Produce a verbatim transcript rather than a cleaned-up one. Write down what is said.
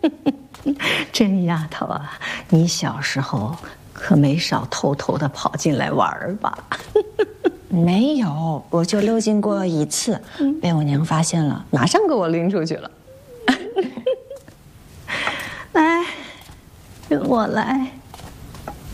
这丫头啊，你小时候可没少偷偷的跑进来玩吧？ 没有，我就溜进过一次，被我娘发现了，马上给我拎出去了。 来，跟我来。